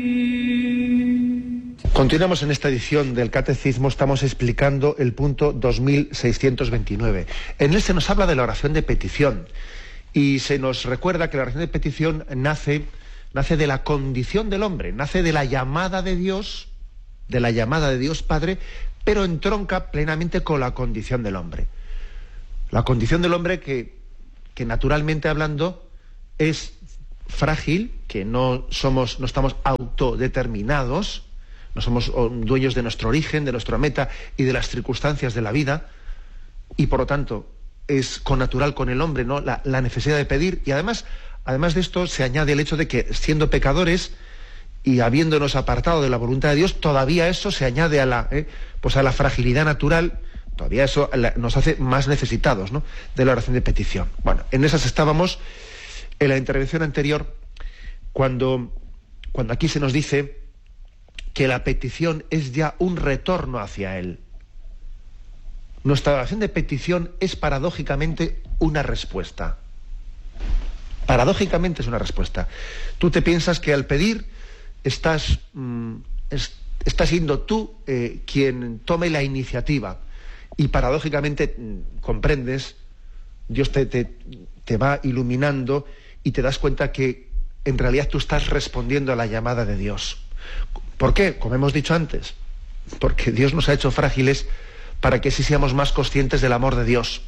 Continuamos en esta edición del Catecismo, estamos explicando el punto 2629. En él se nos habla de la oración de petición y se nos recuerda que la oración de petición nace de la condición del hombre, nace de la llamada de Dios Padre, pero entronca plenamente con la condición del hombre. La condición del hombre que naturalmente hablando es frágil, que no estamos autodeterminados, no somos dueños de nuestro origen, de nuestra meta y de las circunstancias de la vida, y por lo tanto es connatural con el hombre, ¿no? la necesidad de pedir, y además de esto se añade el hecho de que siendo pecadores y habiéndonos apartado de la voluntad de Dios, todavía eso se añade a la fragilidad natural, todavía eso nos hace más necesitados, ¿no?, de la oración de petición. Bueno, en esas estábamos en la intervención anterior, cuando aquí se nos dice que la petición es ya un retorno hacia Él. Nuestra oración de petición es paradójicamente una respuesta. Paradójicamente es una respuesta. Tú te piensas que al pedir estás siendo tú quien tome la iniciativa, y paradójicamente comprendes, Dios te va iluminando y te das cuenta que en realidad tú estás respondiendo a la llamada de Dios. ¿Por qué? Como hemos dicho antes, porque Dios nos ha hecho frágiles para que sí seamos más conscientes del amor de Dios.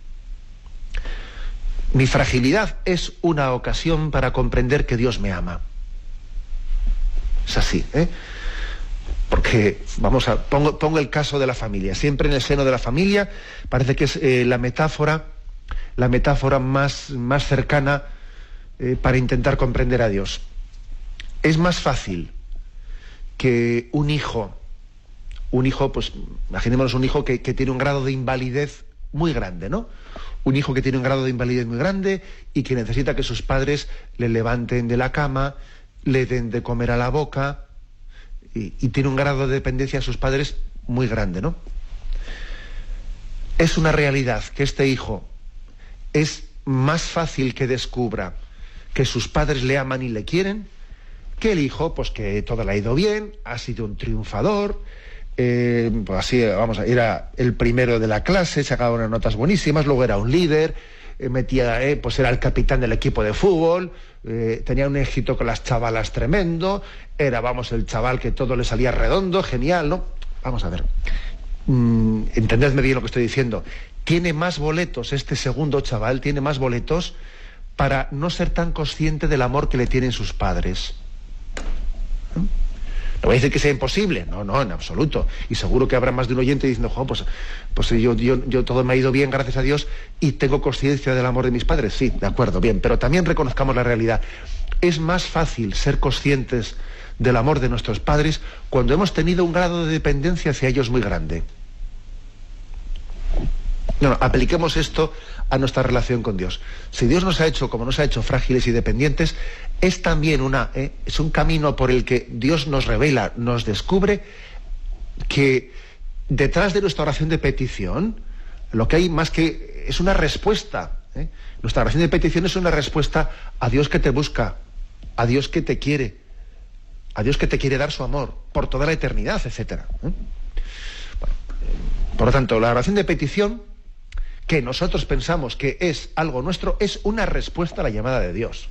Mi fragilidad es una ocasión para comprender que Dios me ama. Es así, ¿eh? Porque, pongo el caso de la familia. Siempre en el seno de la familia parece que es la metáfora más cercana para intentar comprender a Dios. Es más fácil que un hijo, pues imaginémonos un hijo que tiene un grado de invalidez muy grande, ¿no? Un hijo que tiene un grado de invalidez muy grande y que necesita que sus padres le levanten de la cama, le den de comer a la boca, y tiene un grado de dependencia de sus padres muy grande, ¿no? Es una realidad que este hijo es más fácil que descubra que sus padres le aman y le quieren, que el hijo, pues que todo le ha ido bien, ha sido un triunfador, pues así, era el primero de la clase, sacaba unas notas buenísimas, luego era un líder, pues era el capitán del equipo de fútbol, tenía un éxito con las chavalas tremendo, era, el chaval que todo le salía redondo, genial, ¿no? Vamos a ver, entendedme bien lo que estoy diciendo. Tiene más boletos este segundo chaval, tiene más boletos para no ser tan consciente del amor que le tienen sus padres. No voy a decir que sea imposible, no, en absoluto. Y seguro que habrá más de un oyente diciendo, pues yo todo me ha ido bien, gracias a Dios, y tengo consciencia del amor de mis padres. Sí, de acuerdo, bien, pero también reconozcamos la realidad. Es más fácil ser conscientes del amor de nuestros padres cuando hemos tenido un grado de dependencia hacia ellos muy grande. No, apliquemos esto a nuestra relación con Dios. Si Dios nos ha hecho, como nos ha hecho, frágiles y dependientes, es también es un camino por el que Dios nos revela, nos descubre que detrás de nuestra oración de petición, lo que hay más que es una respuesta. Nuestra oración de petición es una respuesta a Dios que te busca, a Dios que te quiere, a Dios que te quiere dar su amor por toda la eternidad, etcétera. Por lo tanto, la oración de petición, que nosotros pensamos que es algo nuestro, es una respuesta a la llamada de Dios.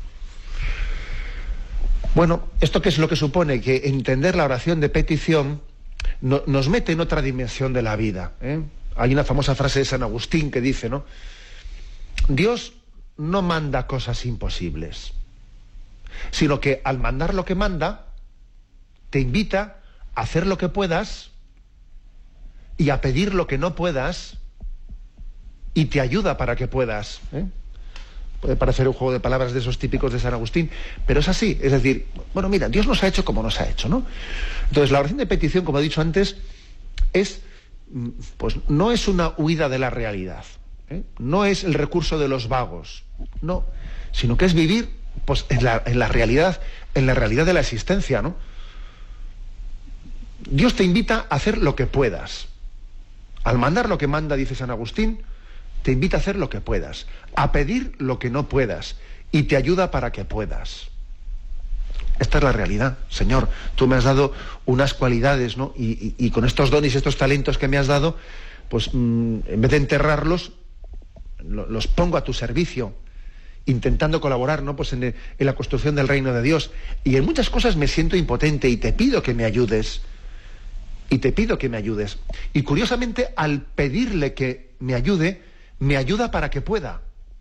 Bueno, ¿esto qué es lo que supone? Que entender la oración de petición nos mete en otra dimensión de la vida. Hay una famosa frase de San Agustín que dice, ¿no?, Dios no manda cosas imposibles, sino que al mandar lo que manda, te invita a hacer lo que puedas y a pedir lo que no puedas, y te ayuda para que puedas. Puede parecer un juego de palabras de esos típicos de San Agustín, pero es así. Es decir, mira, Dios nos ha hecho como nos ha hecho, ¿no? Entonces, la oración de petición, como he dicho antes, no es una huida de la realidad, no es el recurso de los vagos, no, sino que es vivir, pues, en la realidad de la existencia, ¿no? Dios te invita a hacer lo que puedas. Al mandar lo que manda, dice San Agustín, te invita a hacer lo que puedas, a pedir lo que no puedas, y te ayuda para que puedas. Esta es la realidad. Señor, tú me has dado unas cualidades, ¿no? Y con estos dones y estos talentos que me has dado, pues en vez de enterrarlos, los pongo a tu servicio, intentando colaborar, ¿no? Pues en la construcción del reino de Dios. Y en muchas cosas me siento impotente y te pido que me ayudes. Y te pido que me ayudes. Y curiosamente, al pedirle que me ayuda para que pueda.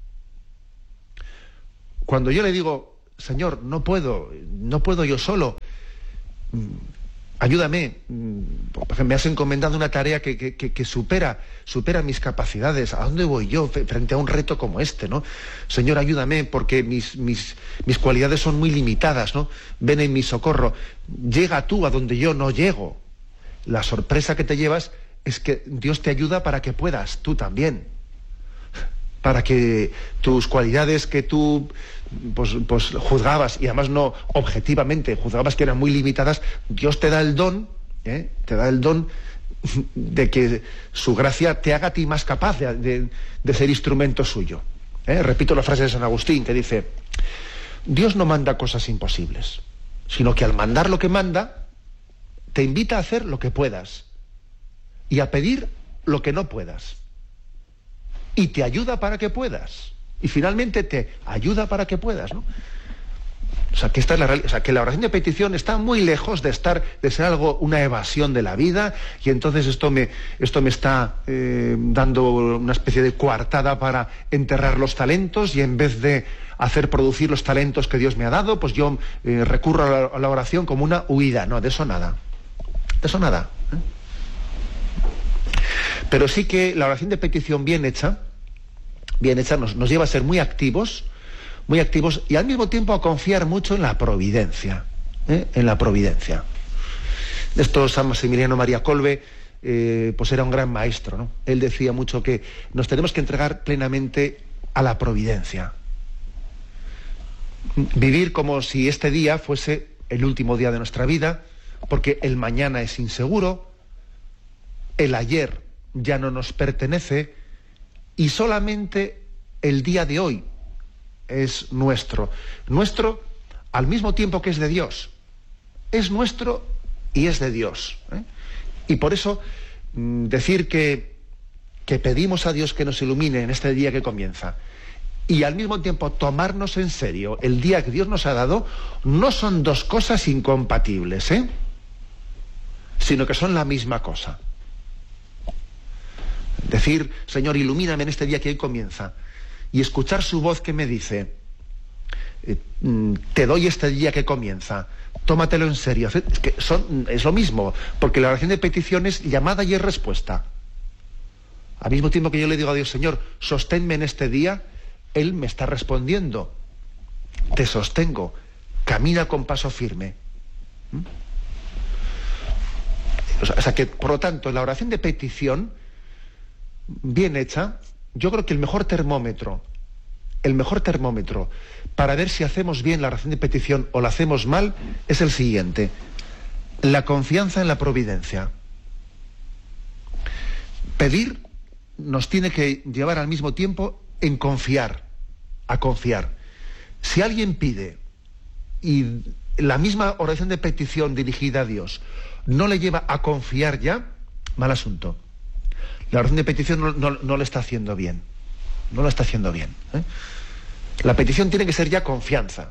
Cuando yo le digo, Señor, no puedo yo solo, ayúdame, porque me has encomendado una tarea que supera mis capacidades. ¿A dónde voy yo frente a un reto como este, ¿no? Señor, ayúdame, porque mis cualidades son muy limitadas, ¿no? Ven en mi socorro. Llega tú a donde yo no llego. La sorpresa que te llevas es que Dios te ayuda para que puedas tú también. Para que tus cualidades que tú pues juzgabas, y además no objetivamente, juzgabas que eran muy limitadas, Dios te da el don, de que su gracia te haga a ti más capaz de ser instrumento suyo. Repito la frase de San Agustín, que dice: Dios no manda cosas imposibles, sino que al mandar lo que manda, te invita a hacer lo que puedas y a pedir lo que no puedas. Y te ayuda para que puedas. Y finalmente te ayuda para que puedas, ¿no? O sea, que esta es la realidad. O sea, que la oración de petición está muy lejos de ser algo, una evasión de la vida, y entonces esto me está dando una especie de coartada para enterrar los talentos, y en vez de hacer producir los talentos que Dios me ha dado, pues yo recurro a la oración como una huida. No, de eso nada. De eso nada. Pero sí que la oración de petición bien hecha nos lleva a ser muy activos y al mismo tiempo a confiar mucho en la providencia. En la providencia. Esto San Maximiliano María Kolbe pues era un gran maestro, ¿no? Él decía mucho que nos tenemos que entregar plenamente a la providencia. Vivir como si este día fuese el último día de nuestra vida, porque el mañana es inseguro, el ayer ya no nos pertenece, y solamente el día de hoy es nuestro al mismo tiempo que es de Dios. Es nuestro y es de Dios, Y por eso decir que pedimos a Dios que nos ilumine en este día que comienza, y al mismo tiempo tomarnos en serio el día que Dios nos ha dado, no son dos cosas incompatibles, sino que son la misma cosa. Decir, Señor, ilumíname en este día que hoy comienza, y escuchar su voz que me dice, te doy este día que comienza, tómatelo en serio. Es lo mismo, porque la oración de petición es llamada y es respuesta. Al mismo tiempo que yo le digo a Dios, Señor, sosténme en este día, Él me está respondiendo, te sostengo, camina con paso firme. O sea que, por lo tanto, la oración de petición bien hecha, yo creo que el mejor termómetro para ver si hacemos bien la oración de petición o la hacemos mal es el siguiente: la confianza en la providencia. Pedir nos tiene que llevar al mismo tiempo a confiar. Si alguien pide y la misma oración de petición dirigida a Dios no le lleva a confiar ya, mal asunto. La oración de petición no lo está haciendo bien. No lo está haciendo bien. La petición tiene que ser ya confianza.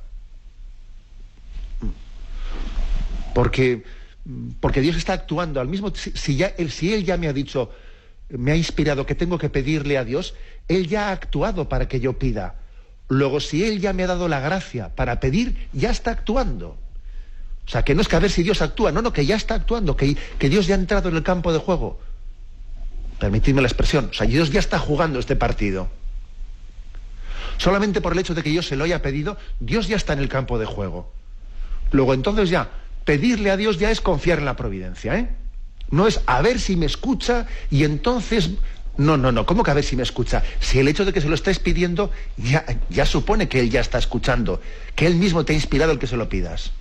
Porque Dios está actuando al mismo tiempo. Si Él ya me ha dicho, me ha inspirado que tengo que pedirle a Dios, Él ya ha actuado para que yo pida. Luego, si Él ya me ha dado la gracia para pedir, ya está actuando. O sea, que no es que a ver si Dios actúa, no, que ya está actuando, que Dios ya ha entrado en el campo de juego. Permitidme la expresión, o sea, Dios ya está jugando este partido. Solamente por el hecho de que yo se lo haya pedido, Dios ya está en el campo de juego. Luego, entonces ya, pedirle a Dios ya es confiar en la providencia, No es a ver si me escucha y entonces... No, ¿cómo que a ver si me escucha? Si el hecho de que se lo estés pidiendo ya supone que Él ya está escuchando, que Él mismo te ha inspirado el que se lo pidas.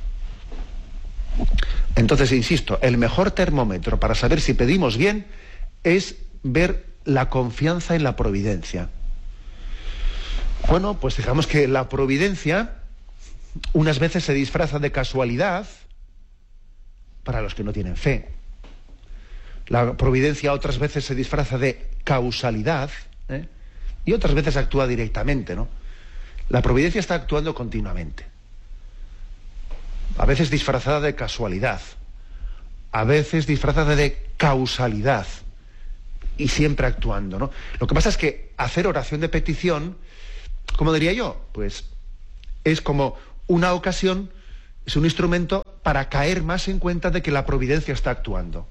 Entonces, insisto, el mejor termómetro para saber si pedimos bien es ver la confianza en la providencia. Bueno, pues digamos que la providencia unas veces se disfraza de casualidad para los que no tienen fe. La providencia otras veces se disfraza de causalidad, y otras veces actúa directamente, ¿no? La providencia está actuando continuamente. A veces disfrazada de casualidad, a veces disfrazada de causalidad, y siempre actuando, ¿no? Lo que pasa es que hacer oración de petición, ¿cómo diría yo? Pues es como una ocasión, es un instrumento para caer más en cuenta de que la providencia está actuando.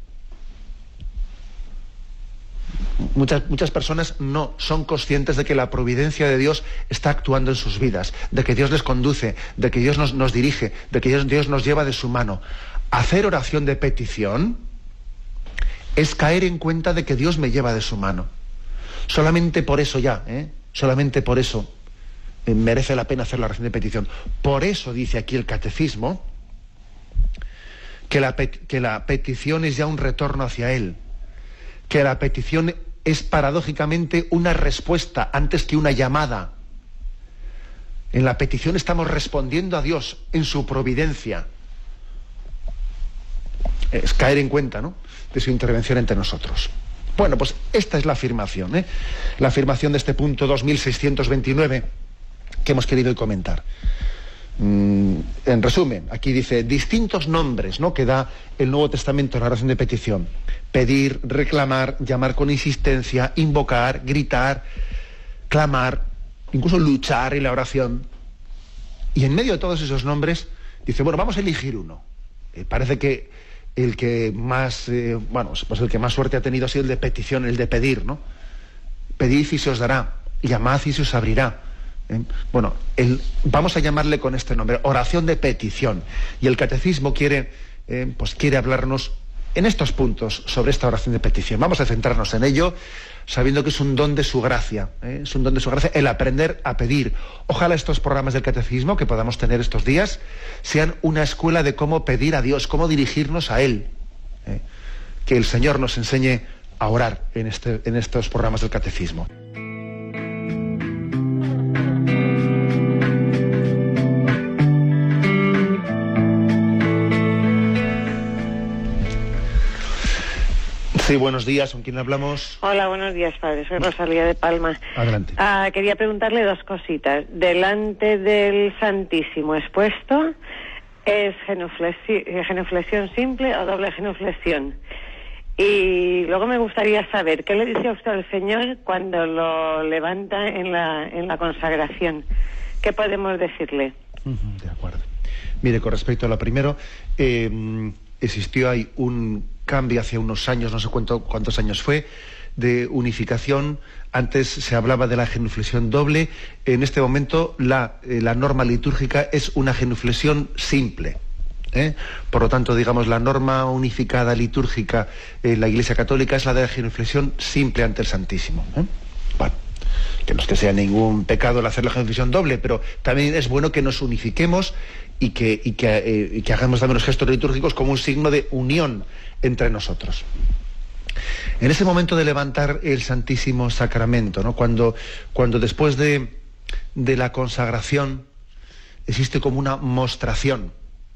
Muchas personas no son conscientes de que la providencia de Dios está actuando en sus vidas, de que Dios les conduce, de que Dios nos dirige, de que Dios nos lleva de su mano. Hacer oración de petición es caer en cuenta de que Dios me lleva de su mano. Solamente por eso solamente por eso merece la pena hacer la oración de petición. Por eso dice aquí el catecismo que la petición es ya un retorno hacia Él, que la petición es paradójicamente una respuesta antes que una llamada. En la petición estamos respondiendo a Dios en su providencia. Es caer en cuenta, ¿no?, de su intervención entre nosotros. Bueno, pues esta es la afirmación, la afirmación de este punto 2629 que hemos querido hoy comentar. En resumen, aquí dice distintos nombres, ¿no?, que da el Nuevo Testamento en la oración de petición: pedir, reclamar, llamar con insistencia, invocar, gritar, clamar, incluso luchar en la oración. Y en medio de todos esos nombres dice, bueno, vamos a elegir uno. Parece que el que más pues el que más suerte ha tenido ha sido el de petición, el de pedir, ¿no? Pedid y se os dará, llamad y se os abrirá. Bueno, vamos a llamarle con este nombre, oración de petición. Y el catecismo quiere hablarnos en estos puntos sobre esta oración de petición. Vamos a centrarnos en ello, sabiendo que es un don de su gracia, es un don de su gracia el aprender a pedir. Ojalá estos programas del catecismo que podamos tener estos días sean una escuela de cómo pedir a Dios, cómo dirigirnos a Él. Que el Señor nos enseñe a orar en estos programas del catecismo. Sí, buenos días. ¿Con quién hablamos? Hola, buenos días, padre. Soy Rosalía de Palma. Adelante. Quería preguntarle dos cositas. Delante del Santísimo expuesto, ¿es genuflexión simple o doble genuflexión? Y luego me gustaría saber, ¿qué le dice a usted al Señor cuando lo levanta en la consagración? ¿Qué podemos decirle? De acuerdo. Mire, con respecto a lo primero, existió ahí un cambio hace unos años, no sé cuántos años fue, de unificación. Antes se hablaba de la genuflexión doble. En este momento la norma litúrgica es una genuflexión simple. Por lo tanto, digamos, la norma unificada litúrgica en la Iglesia Católica es la de la genuflexión simple ante el Santísimo. Bueno, que no es que sea ningún pecado el hacer la genuflexión doble, pero también es bueno que nos unifiquemos y que hagamos también los gestos litúrgicos como un signo de unión entre nosotros. En ese momento de levantar el Santísimo Sacramento, ¿no?, cuando después de la consagración existe como una mostración,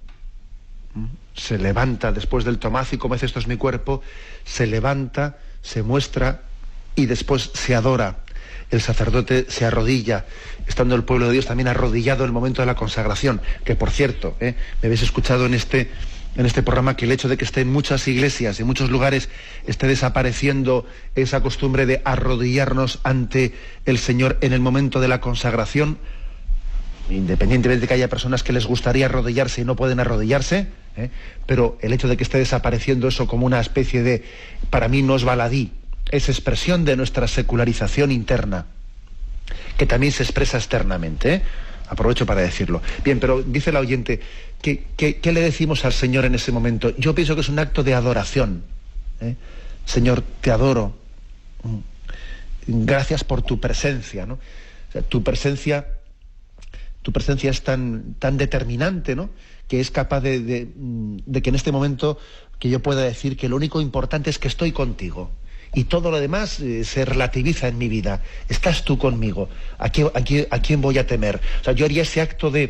se levanta después del tomaz y comed, esto es mi cuerpo, se levanta, se muestra y después se adora. El sacerdote se arrodilla, estando el pueblo de Dios también arrodillado en el momento de la consagración, que por cierto, me habéis escuchado en este programa que el hecho de que esté en muchas iglesias, en muchos lugares, esté desapareciendo esa costumbre de arrodillarnos ante el Señor en el momento de la consagración, independientemente de que haya personas que les gustaría arrodillarse y no pueden arrodillarse, pero el hecho de que esté desapareciendo eso como una especie de, para mí no es baladí, es expresión de nuestra secularización interna, que también se expresa externamente. Aprovecho para decirlo. Bien, pero dice la oyente, ¿qué le decimos al Señor en ese momento? Yo pienso que es un acto de adoración. Señor, te adoro. Gracias por tu presencia, ¿no? O sea, tu presencia es tan determinante, ¿no?, que es capaz de que en este momento que yo pueda decir que lo único importante es que estoy contigo. Y todo lo demás se relativiza en mi vida. Estás tú conmigo. ¿A quién voy a temer? O sea, yo haría ese acto de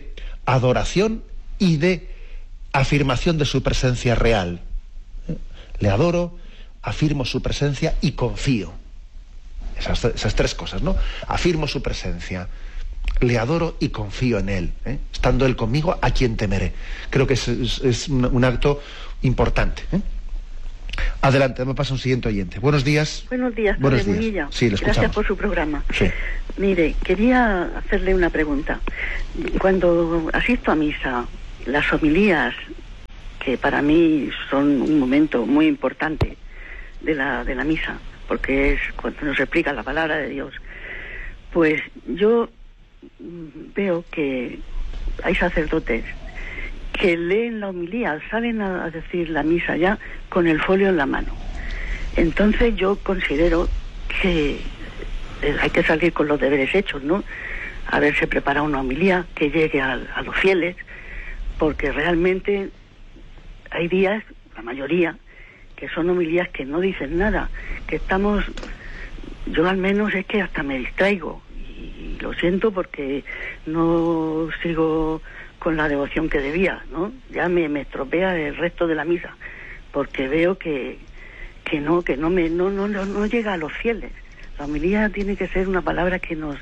adoración y de afirmación de su presencia real. Le adoro, afirmo su presencia y confío. Esas tres cosas, ¿no? Afirmo su presencia, le adoro y confío en él. Estando él conmigo, ¿a quién temeré? Creo que es un acto importante. Adelante, me pasa un siguiente oyente. Buenos días. Buenos días, Buenos Padre días. Munilla. Sí, le escuchamos. Gracias por su programa. Sí. Mire, quería hacerle una pregunta. Cuando asisto a misa, las homilías, que para mí son un momento muy importante de la misa, porque es cuando nos explica la palabra de Dios, pues yo veo que hay sacerdotes que leen la homilía, salen a decir la misa ya con el folio en la mano. Entonces yo considero que hay que salir con los deberes hechos, ¿no? Haberse preparado una homilía que llegue a los fieles, porque realmente hay días, la mayoría, que son homilías que no dicen nada, que estamos, yo al menos es que hasta me distraigo, y lo siento porque no sigo con la devoción que debía, ¿no? Ya me estropea el resto de la misa, porque veo que no llega a los fieles. La homilía tiene que ser una palabra que nos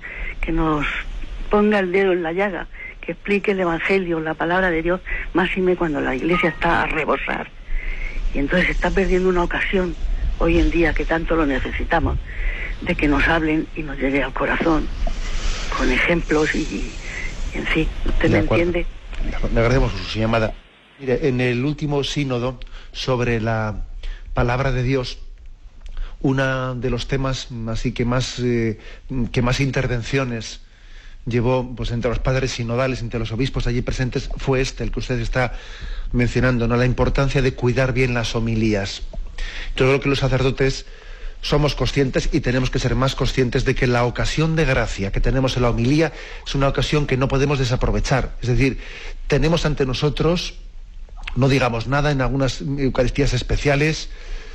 ponga el dedo en la llaga, que explique el Evangelio, la palabra de Dios, máxime cuando la Iglesia está a rebosar. Y entonces se está perdiendo una ocasión, hoy en día, que tanto lo necesitamos, de que nos hablen y nos llegue al corazón, con ejemplos y en fin, ¿usted me entiende? Le agradecemos su llamada. Mire, en el último sínodo sobre la palabra de Dios, uno de los temas así que más intervenciones llevó, pues, entre los padres sinodales, entre los obispos allí presentes, fue el que usted está mencionando, ¿no? La importancia de cuidar bien las homilías. Yo creo que los sacerdotes somos conscientes y tenemos que ser más conscientes de que la ocasión de gracia que tenemos en la homilía es una ocasión que no podemos desaprovechar. Es decir, tenemos ante nosotros, no digamos nada, en algunas eucaristías especiales,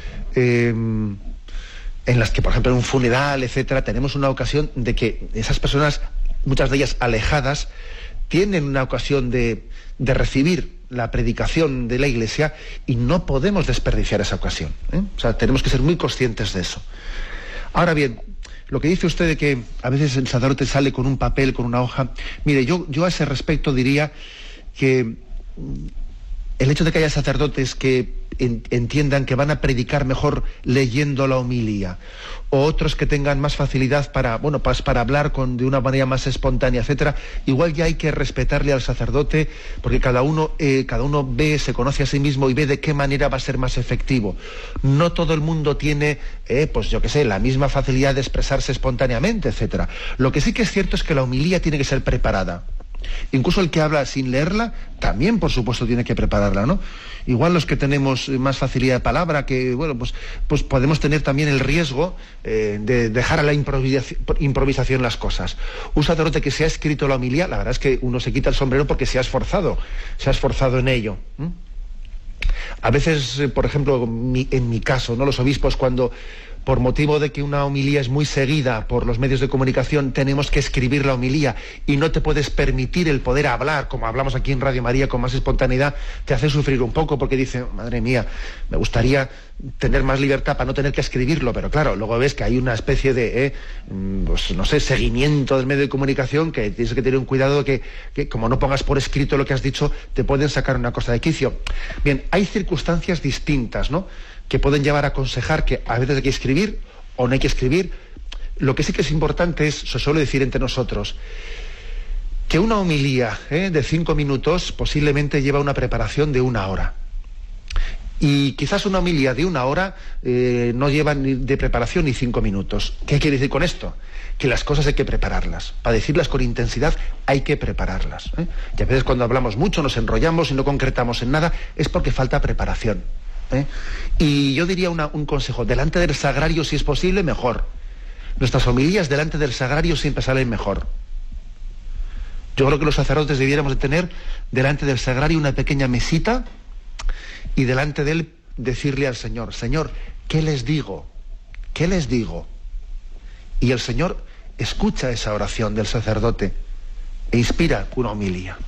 en las que, por ejemplo, en un funeral, etcétera, tenemos una ocasión de que esas personas, muchas de ellas alejadas, tienen una ocasión de recibir la predicación de la Iglesia y no podemos desperdiciar esa ocasión. O sea, tenemos que ser muy conscientes de eso. Ahora bien, lo que dice usted de que a veces el sacerdote sale con un papel, con una hoja, mire, yo a ese respecto diría que el hecho de que haya sacerdotes que entiendan que van a predicar mejor leyendo la homilía, o otros que tengan más facilidad para hablar de una manera más espontánea, etcétera, igual ya hay que respetarle al sacerdote, porque cada uno ve, se conoce a sí mismo y ve de qué manera va a ser más efectivo. No todo el mundo tiene, la misma facilidad de expresarse espontáneamente, etcétera. Lo que sí que es cierto es que la homilía tiene que ser preparada. Incluso el que habla sin leerla, también, por supuesto, tiene que prepararla, ¿no? Igual los que tenemos más facilidad de palabra, que, pues podemos tener también el riesgo de dejar a la improvisación las cosas. Un sacerdote que se ha escrito la homilía, la verdad es que uno se quita el sombrero porque se ha esforzado en ello. A veces, por ejemplo, en mi caso, ¿no? Los obispos, cuando por motivo de que una homilía es muy seguida por los medios de comunicación, tenemos que escribir la homilía y no te puedes permitir el poder hablar, como hablamos aquí en Radio María, con más espontaneidad, te hace sufrir un poco porque dice, madre mía, me gustaría tener más libertad para no tener que escribirlo, pero claro, luego ves que hay una especie de, seguimiento del medio de comunicación, que tienes que tener un cuidado que como no pongas por escrito lo que has dicho, te pueden sacar una cosa de quicio. Bien, hay circunstancias distintas, ¿no?, que pueden llevar a aconsejar que a veces hay que escribir o no hay que escribir. Lo que sí que es importante es, se suele decir entre nosotros, que una homilía de 5 minutos posiblemente lleva una preparación de 1 hora. Y quizás una homilía de 1 hora no lleva ni de preparación ni 5 minutos. ¿Qué quiere decir con esto? Que las cosas hay que prepararlas. Para decirlas con intensidad hay que prepararlas. Y a veces cuando hablamos mucho, nos enrollamos y no concretamos en nada, es porque falta preparación. Y yo diría un consejo: delante del sagrario, si es posible, mejor. Nuestras homilías delante del sagrario siempre salen mejor. Yo creo que los sacerdotes debiéramos de tener delante del sagrario una pequeña mesita y delante de él decirle al Señor: Señor, ¿qué les digo? ¿Qué les digo? Y el Señor escucha esa oración del sacerdote e inspira una homilía.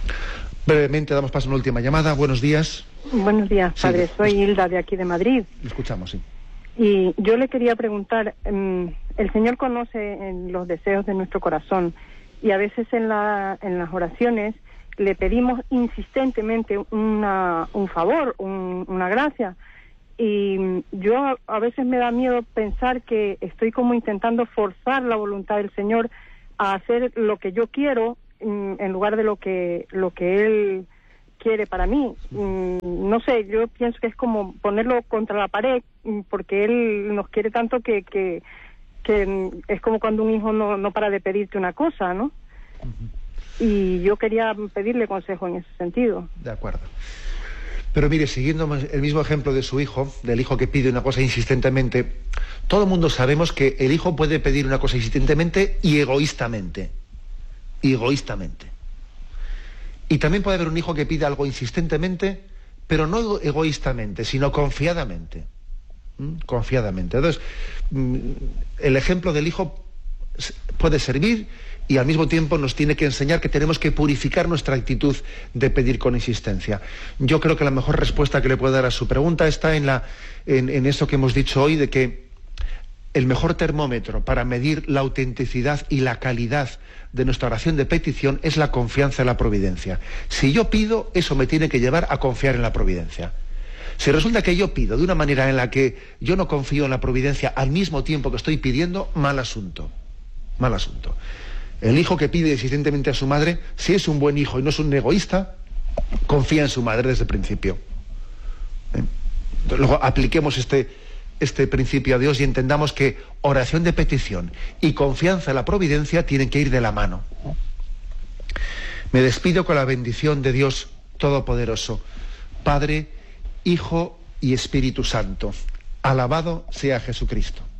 Brevemente damos paso a una última llamada. Buenos días. Buenos días, padre. Sí, Soy Hilda, de aquí de Madrid. Le escuchamos, sí. Y yo le quería preguntar, el Señor conoce los deseos de nuestro corazón, y a veces en las oraciones le pedimos insistentemente un favor, una gracia. Y yo a veces me da miedo pensar que estoy como intentando forzar la voluntad del Señor a hacer lo que yo quiero en lugar de lo que Él quiere para mí. No sé, yo pienso que es como ponerlo contra la pared, porque Él nos quiere tanto que es como cuando un hijo no para de pedirte una cosa, ¿no? Uh-huh. Y yo quería pedirle consejo en ese sentido. De acuerdo. Pero mire, siguiendo el mismo ejemplo de su hijo, del hijo que pide una cosa insistentemente, todo el mundo sabemos que el hijo puede pedir una cosa insistentemente y egoístamente. Egoístamente. Y también puede haber un hijo que pide algo insistentemente, pero no egoístamente, sino confiadamente. Confiadamente. Entonces, el ejemplo del hijo puede servir y al mismo tiempo nos tiene que enseñar que tenemos que purificar nuestra actitud de pedir con insistencia. Yo creo que la mejor respuesta que le puedo dar a su pregunta está en eso que hemos dicho hoy, de que el mejor termómetro para medir la autenticidad y la calidad de nuestra oración de petición es la confianza en la providencia. Si yo pido, eso me tiene que llevar a confiar en la providencia. Si resulta que yo pido de una manera en la que yo no confío en la providencia al mismo tiempo que estoy pidiendo, mal asunto. Mal asunto. El hijo que pide insistentemente a su madre, si es un buen hijo y no es un egoísta, confía en su madre desde el principio. Luego apliquemos este principio a Dios y entendamos que oración de petición y confianza en la providencia tienen que ir de la mano. Me despido con la bendición de Dios Todopoderoso, Padre, Hijo y Espíritu Santo. Alabado sea Jesucristo.